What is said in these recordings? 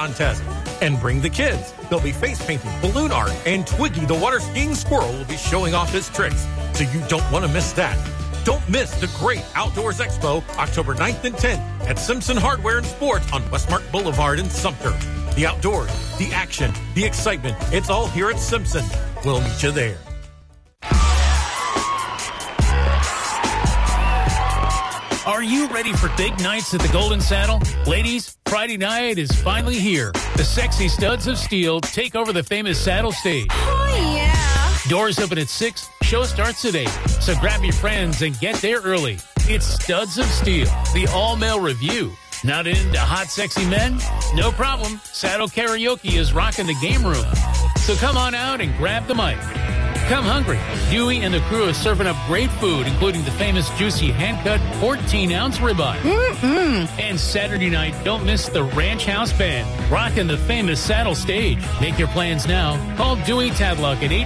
contest. And bring the kids. They'll be face painting, balloon art, and Twiggy the water skiing squirrel will be showing off his tricks. So you don't want to miss that. Don't miss the great Outdoors Expo, October 9th and 10th at Simpson Hardware and Sports on Westmark Boulevard in Sumter. The outdoors, the action, the excitement, it's all here at Simpson. We'll meet you there. Are you ready for big nights at the Golden Saddle? Ladies, Friday night is finally here. The sexy Studs of Steel take over the famous saddle stage. Oh, yeah. Doors open at 6, show starts at 8. So grab your friends and get there early. It's Studs of Steel, the all-male review. Not into hot, sexy men? No problem. Saddle Karaoke is rocking the game room. So come on out and grab the mic. Come hungry. Dewey and the crew are serving up great food, including the famous juicy hand-cut 14-ounce ribeye. And Saturday night, don't miss the Ranch House Band, rocking the famous saddle stage. Make your plans now. Call Dewey Tadlock at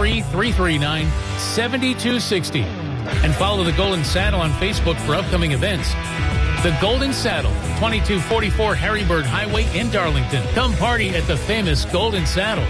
843-339-7260. And follow the Golden Saddle on Facebook for upcoming events. The Golden Saddle, 2244 Harrybird Highway in Darlington. Come party at the famous Golden Saddle.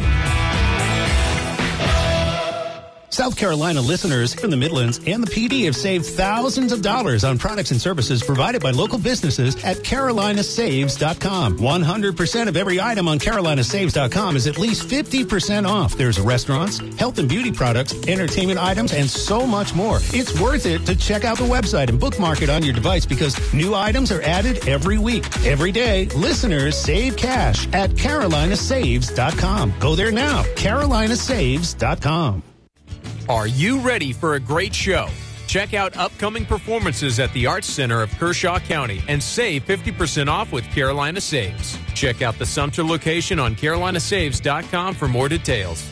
South Carolina listeners in the Midlands and the PD have saved thousands of dollars on products and services provided by local businesses at carolinasaves.com. 100% of every item on carolinasaves.com is at least 50% off. There's restaurants, health and beauty products, entertainment items, and so much more. It's worth it to check out the website and bookmark it on your device because new items are added every week. Every day, listeners save cash at carolinasaves.com. Go there now, carolinasaves.com. Are you ready for a great show? Check out upcoming performances at the Arts Center of Kershaw County and save 50% off with Carolina Saves. Check out the Sumter location on carolinasaves.com for more details.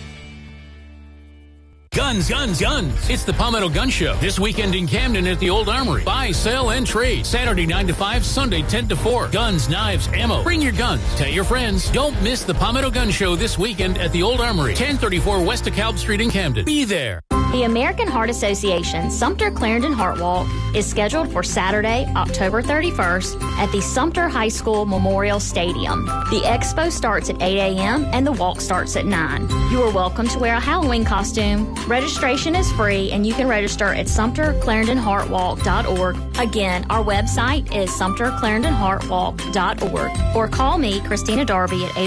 Guns, guns, guns. It's the Palmetto Gun Show. This weekend in Camden at the Old Armory. Buy, sell, and trade. Saturday 9 to 5, Sunday 10 to 4. Guns, knives, ammo. Bring your guns. Tell your friends. Don't miss the Palmetto Gun Show this weekend at the Old Armory. 1034 West DeKalb Street in Camden. Be there. The American Heart Association Sumter Clarendon Heart Walk is scheduled for Saturday, October 31st at the Sumter High School Memorial Stadium. The expo starts at 8 a.m. and the walk starts at 9. You are welcome to wear a Halloween costume. Registration is free and you can register at sumterclarendonheartwalk.org. Again, our website is sumterclarendonheartwalk.org or call me, Christina Darby, at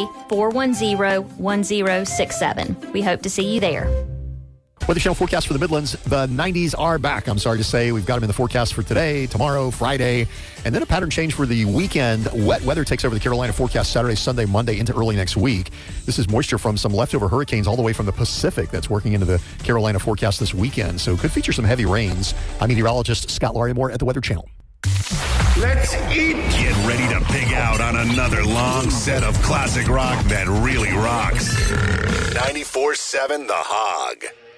803-410-1067. We hope to see you there. Weather Channel forecast for the Midlands. The 90s are back. I'm sorry to say we've got them in the forecast for today, tomorrow, Friday, and then a pattern change for the weekend. Wet weather takes over the Carolina forecast Saturday, Sunday, Monday into early next week. This is moisture from some leftover hurricanes all the way from the Pacific that's working into the Carolina forecast this weekend. So could feature some heavy rains. I'm meteorologist Scott Larimore at the Weather Channel. Let's eat. Get ready to pig out on another long set of classic rock that really rocks. 94.7 The Hog.